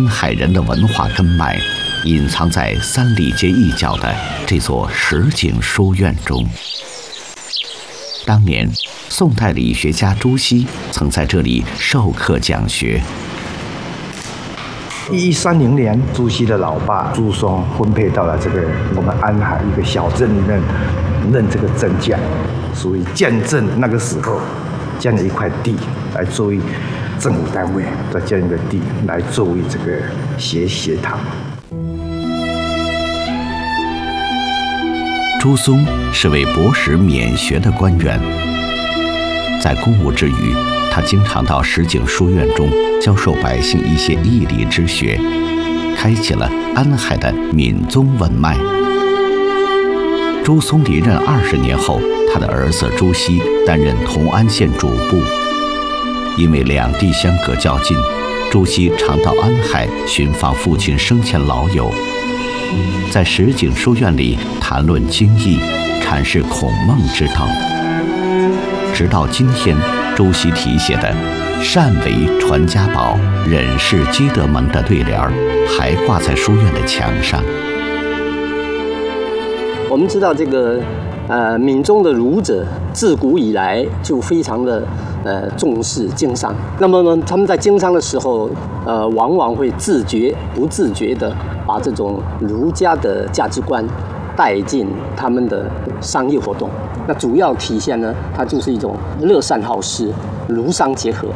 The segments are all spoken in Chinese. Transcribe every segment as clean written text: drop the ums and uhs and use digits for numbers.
安海人的文化根脉，隐藏在三里街一角的这座石井书院中。当年，宋代理学家朱熹曾在这里授课讲学。 1130年，朱熹的老爸朱松分配到了我们安海一个小镇里面，任这个镇将，属于建镇那个时候建了一块地来作为政府单位，再建一个地来作为这个学堂。 朱松是位博识免学的官员，在公务之余，他经常到石井书院中教授百姓一些义理之学，开启了安海的闽宗文脉。朱松离任20年后，他的儿子朱熹担任同安县主簿。因为两地相隔较近，朱熹常到安海寻访父亲生前老友，在石井书院里谈论经义，阐释孔孟之道。直到今天，朱熹题写的“善为传家宝，忍是积德门”的对联还挂在书院的墙上。 我们知道这个闽中的儒者自古以来就非常的重视经商。那么呢，他们在经商的时候，往往会自觉不自觉的把这种儒家的价值观带进他们的商业活动。那主要体现呢，它就是一种乐善好施、儒商结合。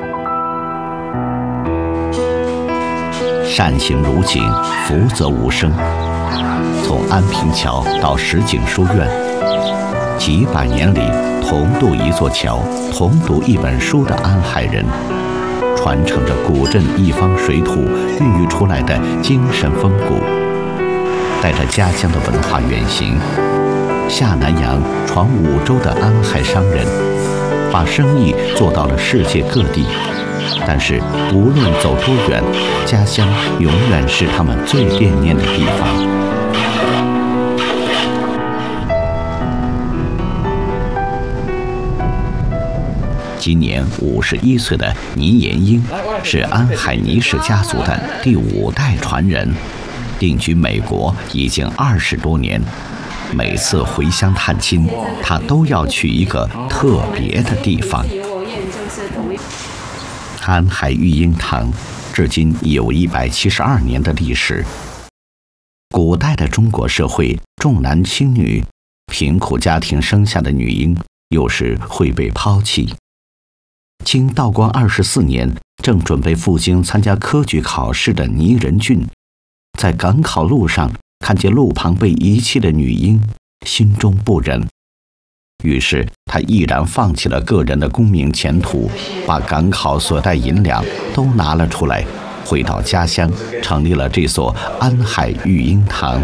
善行如井，福泽无声。从安平桥到石井书院，几百年里同渡一座桥，同读一本书的安海人，传承着古镇一方水土孕育出来的精神风骨，带着家乡的文化远行，下南洋闯五洲的安海商人，把生意做到了世界各地。但是无论走多远，家乡永远是他们最惦念的地方。今年51岁的倪延英是安海倪氏家族的第5代传人，定居美国已经20多年。每次回乡探亲，他都要去一个特别的地方。安海育婴堂至今已有172年的历史。古代的中国社会重男轻女，贫苦家庭生下的女婴有时会被抛弃。经道光24年，正准备赴京参加科举考试的倪仁俊，在赶考路上看见路旁被遗弃的女婴，心中不忍，于是他毅然放弃了个人的功名前途，把赶考所带银两都拿了出来，回到家乡，成立了这所安海育婴堂。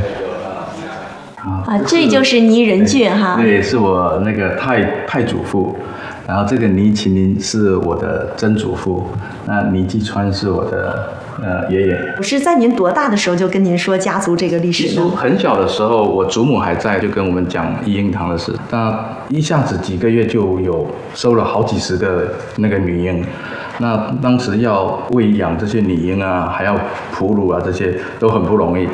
这就是倪仁俊哈。 对，是我那个太祖父。然后这个倪麒麟是我的曾祖父，那倪继川是我的爷爷。 是在您多大的时候就跟您说家族这个历史呢？ 很小的时候，我祖母还在，就跟我们讲育婴堂的事。那一下子几个月就有收了好几十个那个女婴，那当时要喂养这些女婴啊，还要哺乳啊，这些都很不容易。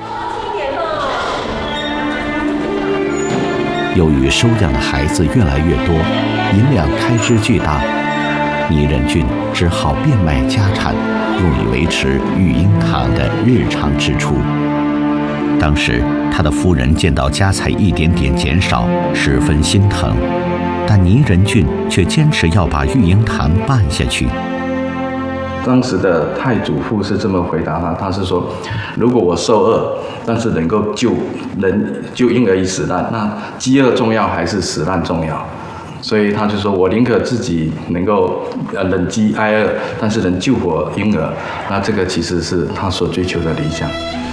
由于收养的孩子越来越多，银两开支巨大，倪仁俊只好变卖家产，用以维持育婴堂的日常支出。当时他的夫人见到家财一点点减少，十分心疼，但倪仁俊却坚持要把育婴堂办下去。 当时的太祖父是这么回答他，他是说，如果我受饿，但是能够救婴儿于死难，那饥饿重要还是死难重要？所以他就说，我宁可自己能够忍饥挨饿，但是能救活婴儿，那这个其实是他所追求的理想。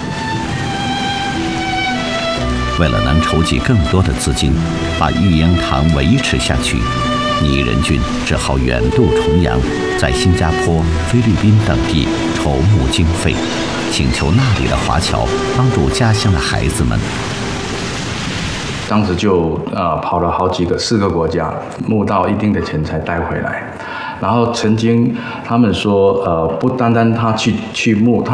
为了能筹集更多的资金，把育婴堂维持下去，倪仁俊只好远渡重洋，在新加坡、菲律宾等地筹募经费，请求那里的华侨帮助家乡的孩子们。 当时就跑了4个国家，募到一定的钱才带回来。然后曾经他们说，不单单他去募，